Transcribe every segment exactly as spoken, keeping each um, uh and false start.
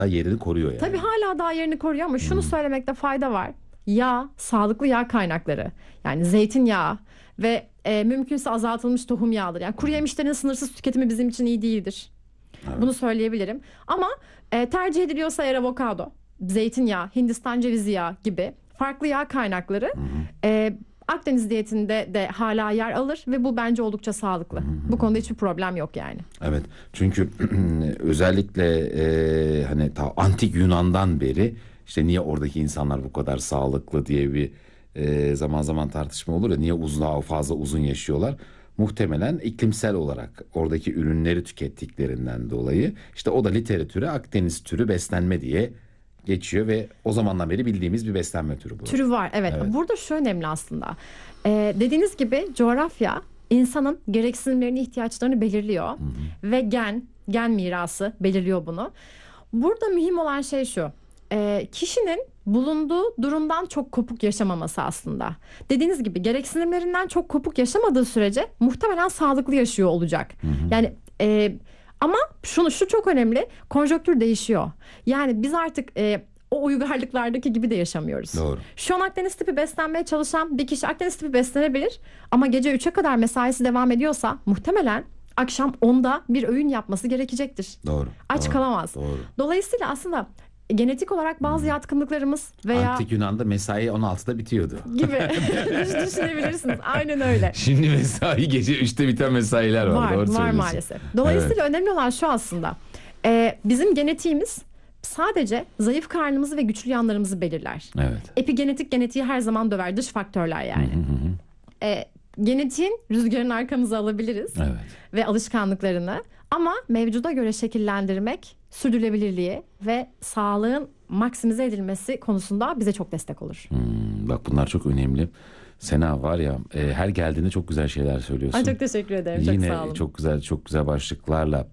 yerini koruyor yani. Tabii hala daha yerini koruyor ama şunu hmm. söylemekte fayda var. Yağ, sağlıklı yağ kaynakları, yani zeytinyağı ve e, mümkünse azaltılmış tohum yağları. Yani kuru yemişlerin sınırsız tüketimi bizim için iyi değildir. Evet. Bunu söyleyebilirim. Ama e, tercih ediliyorsa eğer avokado, zeytinyağı, Hindistan cevizi yağı gibi farklı yağ kaynakları hı hı. E, Akdeniz diyetinde de hala yer alır ve bu bence oldukça sağlıklı. Hı hı. Bu konuda hiçbir problem yok yani. Evet, çünkü özellikle e, hani ta antik Yunan'dan beri işte niye oradaki insanlar bu kadar sağlıklı diye bir e, zaman zaman tartışma olur ya, niye uzun daha fazla uzun yaşıyorlar? Muhtemelen iklimsel olarak oradaki ürünleri tükettiklerinden dolayı işte o da literatüre Akdeniz türü beslenme diye geçiyor ve o zamandan beri bildiğimiz bir beslenme türü bu. Türü var evet. evet. Burada şu önemli aslında. Ee, dediğiniz gibi coğrafya insanın gereksinimlerini, ihtiyaçlarını belirliyor. Hı hı. Ve gen, gen mirası belirliyor bunu. Burada mühim olan şey şu. E, kişinin bulunduğu durumdan çok kopuk yaşamaması aslında. Dediğiniz gibi gereksinimlerinden çok kopuk yaşamadığı sürece muhtemelen sağlıklı yaşıyor olacak. Hı hı. Yani e, ama şunu şu çok önemli. Konjonktür değişiyor. Yani biz artık e, o uygarlıklardaki gibi de yaşamıyoruz. Doğru. Şu an Akdeniz tipi beslenmeye çalışan bir kişi Akdeniz tipi beslenebilir. Ama gece üçe kadar mesaisi devam ediyorsa muhtemelen akşam onda bir öğün yapması gerekecektir. Doğru. Aç doğru, kalamaz. Doğru. Dolayısıyla aslında genetik olarak bazı hmm. yatkınlıklarımız veya... Antik Yunan'da mesai on altıda bitiyordu. Gibi düşünebilirsiniz. Aynen öyle. Şimdi mesai gece üçte biten mesailer var. Var, Doğru var maalesef. Dolayısıyla evet. önemli olan şu aslında. E, bizim genetiğimiz sadece zayıf karnımızı ve güçlü yanlarımızı belirler. Evet. Epigenetik genetiği her zaman döver. Dış faktörler yani. Hı hı hı. E, genetiğin rüzgarını arkamıza alabiliriz. Evet. Ve alışkanlıklarını. Ama mevcuda göre şekillendirmek sürdürülebilirliği ve sağlığın maksimize edilmesi konusunda bize çok destek olur. Hmm, bak bunlar çok önemli. Sena var ya e, her geldiğinde çok güzel şeyler söylüyorsun. Ay, çok teşekkür ederim. Yine çok sağ olun. çok güzel çok güzel başlıklarla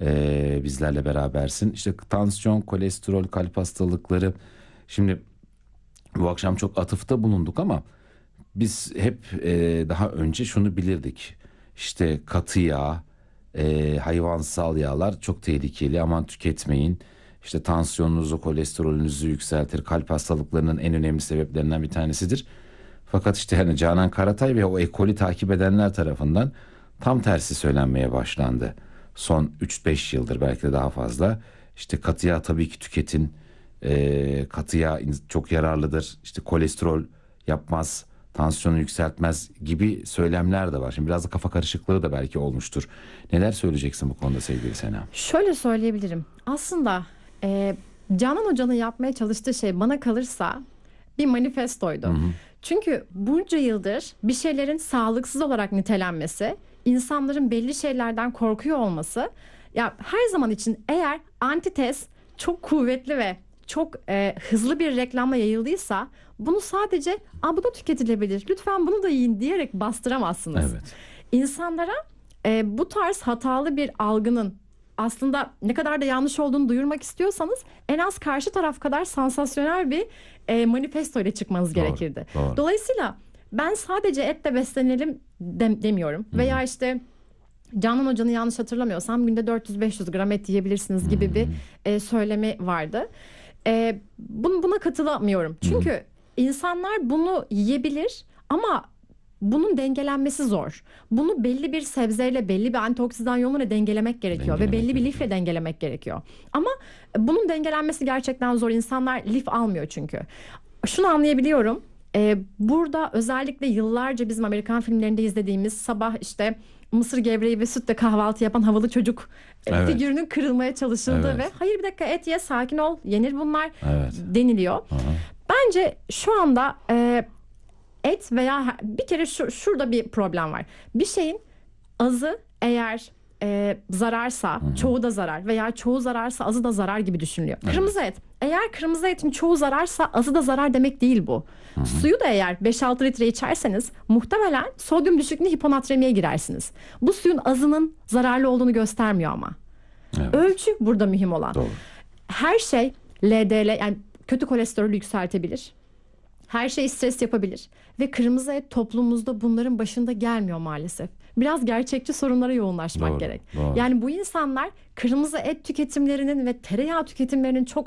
e, bizlerle berabersin. İşte tansiyon, kolesterol, kalp hastalıkları. Şimdi bu akşam çok atıfta bulunduk ama biz hep e, daha önce şunu bilirdik. İşte katı yağ, e, hayvansal yağlar çok tehlikeli, aman tüketmeyin. İşte tansiyonunuzu, kolesterolünüzü yükseltir. Kalp hastalıklarının en önemli sebeplerinden bir tanesidir. Fakat işte hani Canan Karatay ve o ekolü takip edenler tarafından tam tersi söylenmeye başlandı. Son üç beş yıldır, belki de daha fazla. İşte katı yağ tabii ki tüketin. E, katı yağ çok yararlıdır. İşte kolesterol yapmaz, tansiyonu yükseltmez gibi söylemler de var. Şimdi biraz da kafa karışıklığı da belki olmuştur. Neler söyleyeceksin bu konuda sevgili Sena? Şöyle söyleyebilirim. Aslında e, Canan Hoca'nın yapmaya çalıştığı şey bana kalırsa bir manifestoydu. Hı hı. Çünkü bunca yıldır bir şeylerin sağlıksız olarak nitelenmesi, insanların belli şeylerden korkuyor olması, ya her zaman için eğer antitez çok kuvvetli ve çok e, hızlı bir reklamla yayıldıysa bunu sadece "Aa, bu da tüketilebilir, lütfen bunu da yiyin" diyerek bastıramazsınız. Evet. İnsanlara e, bu tarz hatalı bir algının aslında ne kadar da yanlış olduğunu duyurmak istiyorsanız en az karşı taraf kadar sansasyonel bir e, manifesto ile çıkmanız doğru, gerekirdi. Doğru. Dolayısıyla ben sadece etle beslenelim de, demiyorum. Hmm. Veya işte Canan Hoca'nın yanlış hatırlamıyorsam günde dört yüz beş yüz gram et yiyebilirsiniz gibi hmm. bir e, söylemi vardı. E, bun, buna katılamıyorum. Çünkü hmm. insanlar bunu yiyebilir ama bunun dengelenmesi zor. Bunu belli bir sebzeyle, belli bir antioksidan yoğunluğuyla dengelemek gerekiyor. Dengelemek ve belli bir gerekiyor. Lifle dengelemek gerekiyor. Ama bunun dengelenmesi gerçekten zor. İnsanlar lif almıyor çünkü. Şunu anlayabiliyorum. Ee, burada özellikle yıllarca bizim Amerikan filmlerinde izlediğimiz sabah işte mısır gevreği ve sütle kahvaltı yapan havalı çocuk evet. figürünün kırılmaya çalışıldığı evet. ve hayır bir dakika et ye, sakin ol, yenir bunlar evet. deniliyor. Aha. Bence şu anda e, et veya bir kere şu, şurada bir problem var. Bir şeyin azı eğer e, zararsa, Hı-hı. çoğu da zarar veya çoğu zararsa azı da zarar gibi düşünülüyor. Evet. Kırmızı et. Eğer kırmızı etin çoğu zararsa azı da zarar demek değil bu. Hı-hı. Suyu da eğer beş altı litre içerseniz muhtemelen sodyum düşüklüğü hiponatremiye girersiniz. Bu suyun azının zararlı olduğunu göstermiyor ama. Evet. Ölçü burada mühim olan. Doğru. Her şey L D L yani kötü kolesterolü yükseltebilir. Her şey stres yapabilir ve kırmızı et toplumumuzda bunların başında gelmiyor maalesef. biraz gerçekçi sorunlara yoğunlaşmak Doğru, gerek. doğru. Yani bu insanlar kırmızı et tüketimlerinin ve tereyağı tüketimlerinin çok